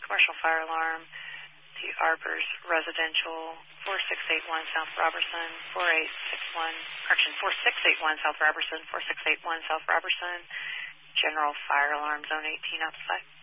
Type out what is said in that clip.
commercial fire alarm, the Arbors Residential, 4681 South Robertson, 4681 South Robertson, 4681 South Robertson, General Fire Alarm Zone 18 outside.